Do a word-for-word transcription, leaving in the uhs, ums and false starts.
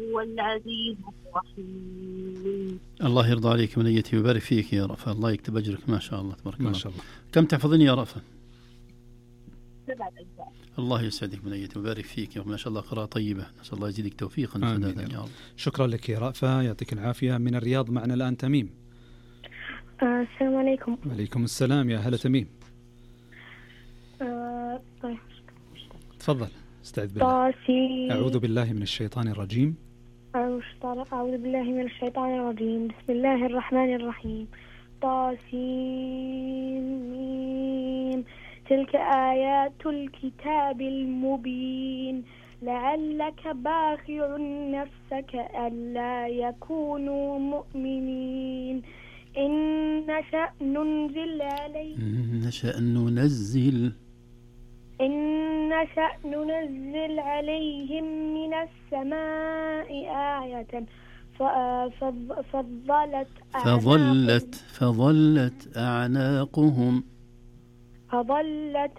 هو العزيز الرحيم. الله يرضى عليك منيتي ويبارك فيك يا رأفة، الله يكتب أجرك ما شاء الله تبارك الله. ما شاء الله. كم تحفظين يا رأفة؟ سبعة أجزاء. الله يسعدك منيتي ويبارك فيك يا ما شاء الله، قراءة طيبة، نسأل الله يزيدك توفيقا وسدادا يا رب. شكرا لك يا رأفة، يعطيك العافية. من الرياض معنا الآن تميم. آه السلام عليكم. وعليكم السلام، يا هلا تميم. آه طيب تفضل، استعذ بالله. طاسي. أعوذ بالله من الشيطان الرجيم. أعوذ بالله من الشيطان الرجيم. بسم الله الرحمن الرحيم. طاسيم. تلك آيات الكتاب المبين. لعلك باخع نفسك ألا يكونوا مؤمنين. إن نشأ ننزل عليهم إن نشأ ننزل إن نشأ ننزل عليهم من السماء آية فظلت فظلت فظلت أعناقهم فظلت